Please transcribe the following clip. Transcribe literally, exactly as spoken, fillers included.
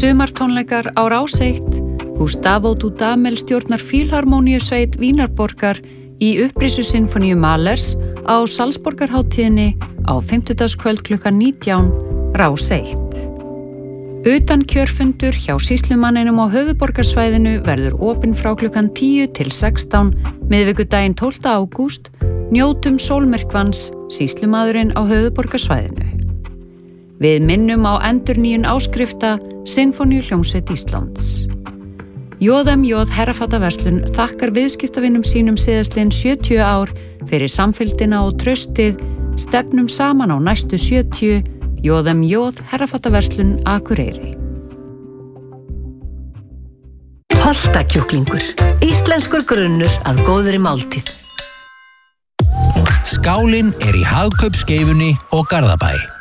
Sumartónleikar á Rás eitt, Gustavo Dudamel stjórnar Fílharmóníusveit Vínarborgar í upprisu sinfoníu Mahlers á Salzborgarhátíðinni á fimmtudagskvöld klukkan nítján, Rás eitt. Utan kjörfundur hjá sýslumanninum á höfuðborgarsvæðinu verður opinn frá klukkan tíu til sextán, miðvikudaginn tólfta ágúst, njótum sólmyrkvans, sýslumaðurinn á höfuðborgarsvæðinu. Við minnum á endurnýjun áskrifta Sinfoníuhljómsveit Íslands. J M J Herrafataverslun þakkar viðskiptavinnum sínum síðastliðin sjötíu ár fyrir samfylgdina og traustið, stefnum saman á næstu sjötíu, J M J Herrafataverslun Akureyri. Holtakjúklingur, íslenskur grunnur að góðri máltíð. Skálin er í Hagkaupsskeifunni og Garðabæ.